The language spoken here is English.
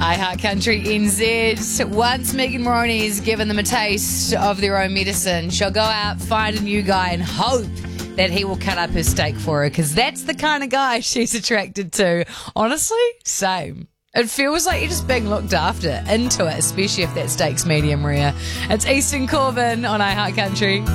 iHeart Country NZ. Once Megan Moroney's given them a taste of their own medicine, she'll go out, find a new guy and hope that he will cut up her steak for her, because that's the kind of guy she's attracted to. Honestly, same. It feels like you're just being looked after into it, especially if that steak's medium rare. It's Easton Corbin on iHeart Country.